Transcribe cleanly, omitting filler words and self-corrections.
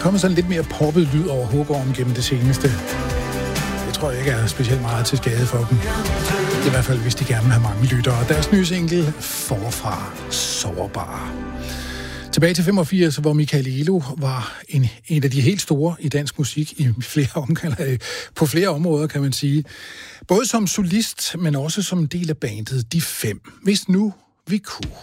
kommet sådan lidt mere poppet lyd over Hågården gennem det seneste. Det tror jeg ikke er specielt meget til skade for dem. I hvert fald, hvis de gerne vil have mange lyttere. Deres nye single, Forfra Sårbar. Tilbage til 85, hvor Michael Elo var en af de helt store i dansk musik på flere områder, kan man sige. Både som solist, men også som del af bandet De Fem. Hvis nu vi kunne.